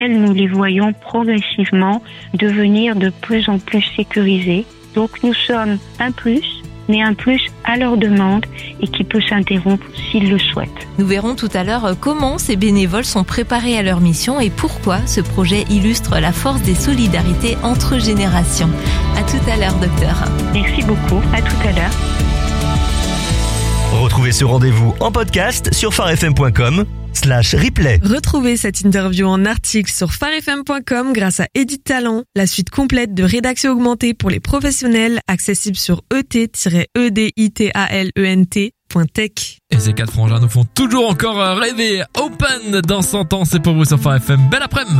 nous les voyons progressivement devenir de plus en plus sécurisés. Donc nous sommes un plus, mais un plus à leur demande et qui peut s'interrompre s'ils le souhaitent. Nous verrons tout à l'heure comment ces bénévoles sont préparés à leur mission et pourquoi ce projet illustre la force des solidarités entre générations. À tout à l'heure, docteur. Merci beaucoup. À tout à l'heure. Retrouvez ce rendez-vous en podcast sur farfm.com/replay. Retrouvez cette interview en article sur farfm.com grâce à Edit Talent, la suite complète de rédaction augmentée pour les professionnels, accessible sur et-editalent.tech. Et ces quatre frangins nous font toujours encore rêver. Open dans 100 ans, c'est pour vous sur Phare FM. Belle après-midi.